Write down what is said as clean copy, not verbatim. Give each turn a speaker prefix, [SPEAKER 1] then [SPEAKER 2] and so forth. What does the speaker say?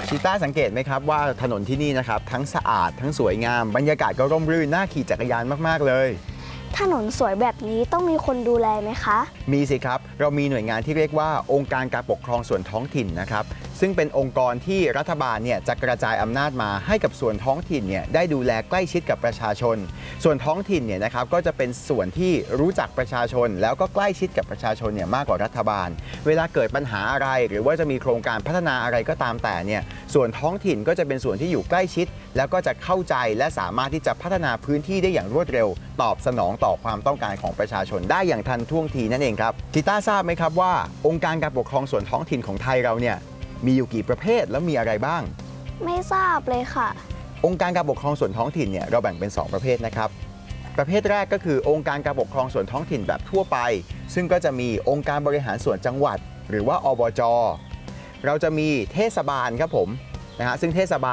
[SPEAKER 1] ชีต้าสังเกตไหมครับว่าถนนที่นี่นะครับทั้งสะอาดทั้งสวยงามบรรยากาศก็ร่มรื่นน่าขี่จักรยานมากๆเลย
[SPEAKER 2] ถนนสวยแบบนี้ต้องมีคนดูแลไหมคะ
[SPEAKER 1] มีสิครับเรามีหน่วยงานที่เรียกว่าองค์การการปกครองส่วนท้องถิ่นนะครับซึ่งเป็นองค์กรที่รัฐบาลเนี่ยจะกระจายอำนาจมาให้กับส่วนท้องถิ่นเนี่ยได้ดูแลใกล้ชิดกับประชาชนส่วนท้องถิ่นเนี่ยนะครับก็จะเป็นส่วนที่รู้จักประชาชนแล้วก็ใกล้ชิดกับประชาชนเนี่ยมากกว่ารัฐบาลเวลาเกิดปัญหาอะไรหรือว่าจะมีโครงการพัฒนาอะไรก็ตามแต่เนี่ยส่วนท้องถิ่นก็จะเป็นส่วนที่อยู่ใกล้ชิดแล้วก็จะเข้าใจและสามารถที่จะพัฒนาพื้นที่ได้อย่างรวดเร็วตอบสนองต่อความต้องการของประชาชนได้อย่างทันท่วงทีนั่นเองครับกีต้าทราบไหมครับว่าองค์การการปกครองส่วนท้องถิ่นของไทยเราเนี่ยมีอยู่กี่ประเภทแล้วมีอะไรบ้าง
[SPEAKER 2] ไม่ทราบเลยค่ะ
[SPEAKER 1] องค์การการปกครองส่วนท้องถิ่นเนี่ยเราแบ่งเป็น2ประเภทนะครับประเภทแรกก็คือองค์การการปกครองส่วนท้องถิ่นแบบทั่วไปซึ่งก็จะมีองค์การบริหารส่วนจังหวัดหรือว่าอบจ.เราจะมีเทศบาลครับผมนะฮะซึ่งเทศบาล